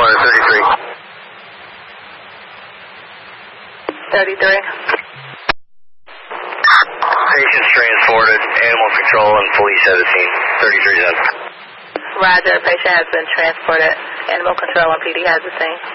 33. Patients transported, animal control and police 17. 33 Zen. Roger, patient has been transported. Animal control and PD has the same.